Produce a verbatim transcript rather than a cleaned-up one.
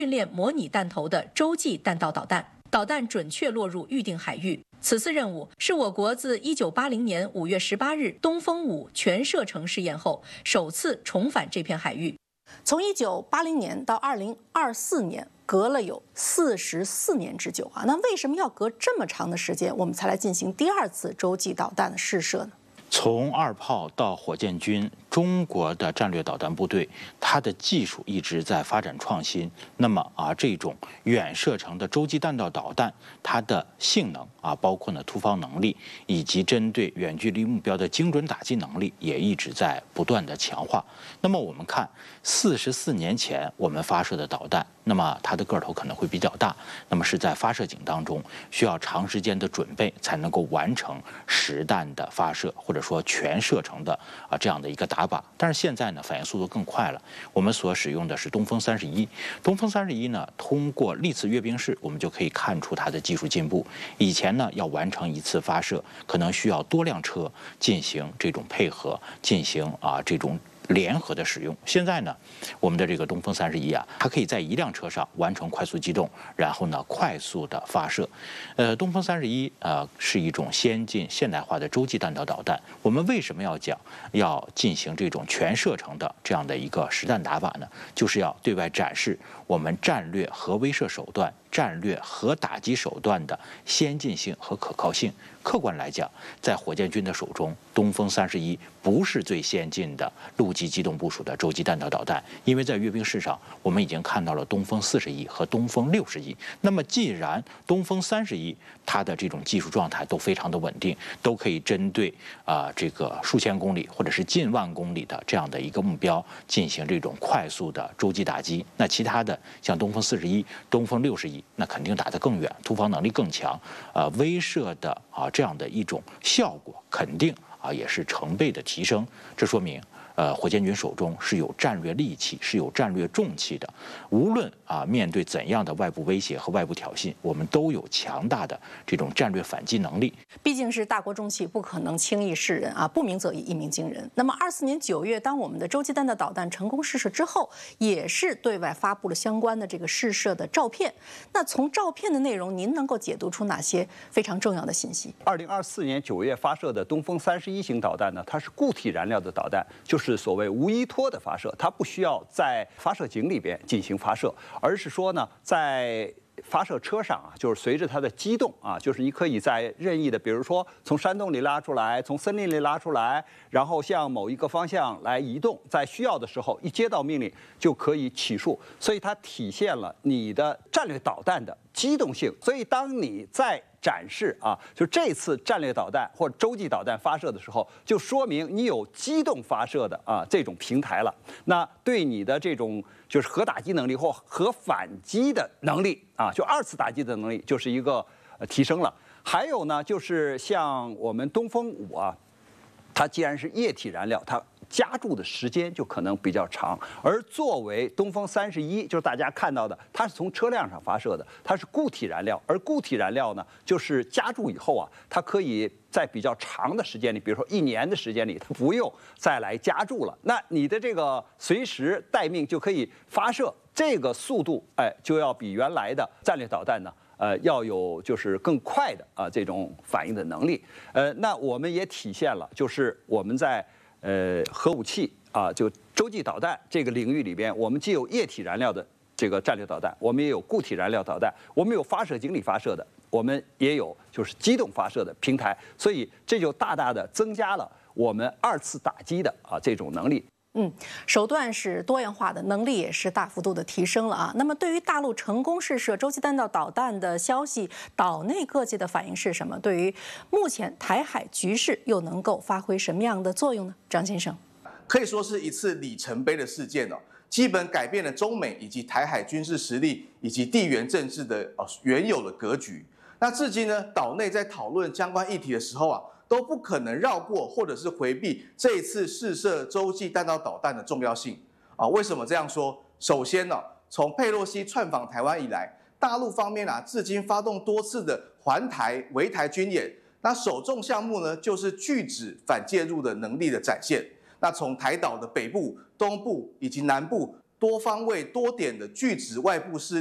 训练模拟弹头的洲际弹道导弹，导弹准确落入预定海域。此次任务是我国自一九八零年五月十八日东风五全射程试验后，首次重返这片海域。 从一九八零年到二零二四年，隔了有四十四年之久啊！那为什么要隔这么长的时间，我们才来进行第二次洲际导弹的试射呢？ 从二炮到火箭军，中国的战略导弹部队，它的技术一直在发展创新。那么啊，这种远射程的洲际弹道导弹，它的性能啊，包括呢突防能力，以及针对远距离目标的精准打击能力，也一直在不断的强化。那么我们看，四十四年前我们发射的导弹，那么它的个头可能会比较大，那么是在发射井当中需要长时间的准备才能够完成实弹的发射，或者说全射程的啊这样的一个打靶。但是现在呢，反应速度更快了，我们所使用的是东风三十一。东风三十一呢，通过历次阅兵式，我们就可以看出它的技术进步。以前呢，要完成一次发射，可能需要多辆车进行这种配合，进行啊这种联合的使用。现在呢，我们的这个东风三十一啊，它可以在一辆车上完成快速机动，然后呢快速的发射。呃，东风三十一呃是一种先进现代化的洲际弹道导弹。我们为什么要讲要进行这种全射程的这样的一个实弹打靶呢？就是要对外展示我们战略核威慑手段、战略核打击手段的先进性和可靠性。客观来讲，在火箭军的手中，东风三十一不是最先进的陆基机动部署的洲际弹道导弹，因为在阅兵式上，我们已经看到了东风四十一和东风六十一。那么，既然东风三十一它的这种技术状态都非常的稳定，都可以针对啊、呃、这个数千公里或者是近万公里的这样的一个目标进行这种快速的洲际打击，那其他的像东风四十一、东风六十一，那肯定打得更远，突防能力更强，呃，威慑的啊这样的一种效果肯定啊也是成倍的提升。这说明呃火箭军手中是有战略利器，是有战略重器的。无论啊面对怎样的外部威胁和外部挑衅，我们都有强大的这种战略反击能力。 毕竟是大国重器，不可能轻易示人啊！不鸣则已，一鸣惊人。那么，二四年九月，当我们的洲际弹道导弹成功试射之后，也是对外发布了相关的这个试射的照片。那从照片的内容，您能够解读出哪些非常重要的信息？ 二零二四年九月发射的东风三十一型导弹呢，它是固体燃料的导弹，就是所谓无依托的发射，它不需要在发射井里边进行发射，而是说呢，在发射车上啊，就是随着它的机动啊，就是你可以在任意的，比如说从山洞里拉出来，从森林里拉出来，然后向某一个方向来移动，在需要的时候一接到命令就可以起数，所以它体现了你的战略导弹的机动性。所以当你在展示啊，就这次战略导弹或洲际导弹发射的时候，就说明你有机动发射的啊这种平台了。那对你的这种就是核打击能力或核反击的能力啊，就二次打击的能力就是一个呃提升了。还有呢，就是像我们东风五啊，它既然是液体燃料，它加注的时间就可能比较长，而作为东风三十一，就是大家看到的，它是从车辆上发射的，它是固体燃料，而固体燃料呢，就是加注以后啊，它可以在比较长的时间里，比如说一年的时间里，它不用再来加注了。那你的这个随时待命就可以发射，这个速度，哎，就要比原来的战略导弹呢。呃，要有就是更快的啊、呃、这种反应的能力。呃，那我们也体现了，就是我们在呃核武器啊，就洲际导弹这个领域里边，我们既有液体燃料的这个战略导弹，我们也有固体燃料导弹，我们有发射井里发射的，我们也有就是机动发射的平台，所以这就大大的增加了我们二次打击的啊这种能力。 嗯，手段是多样化的，能力也是大幅度的提升了啊。那么，对于大陆成功试射洲际弹道导弹的消息，岛内各界的反应是什么？对于目前台海局势又能够发挥什么样的作用呢？张先生， 可以说是一次里程碑的事件哦，基本改变了中美以及台海军事实力以及地缘政治的哦原有的格局。那至今呢，岛内在讨论相关议题的时候啊，都不可能绕过或者是回避这一次试射洲际弹道导弹的重要性啊。为什么这样说？首先呢、啊，从佩洛西窜访台湾以来，大陆方面啊，至今发动多次的环台、围台军演，那首重项目呢，就是拒止反介入的能力的展现。那从台岛的北部、东部以及南部多方位、多点的拒止外部势力。